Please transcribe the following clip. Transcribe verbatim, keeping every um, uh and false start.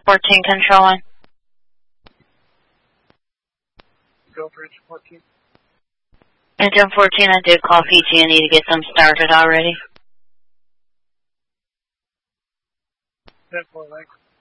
fourteen controlling. Go for engine fourteen. Engine fourteen, I did call P G and E to get them started already. ten four length.